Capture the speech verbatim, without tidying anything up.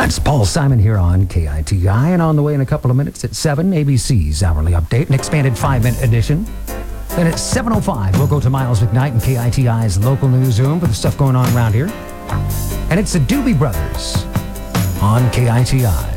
That's Paul Simon here on K I T I, and on the way in a couple of minutes at seven, A B C's Hourly Update, an expanded five-minute edition. Then at seven oh five, we'll go to Miles McKnight and K I T I's local newsroom for the stuff going on around here. And it's the Doobie Brothers on K I T I.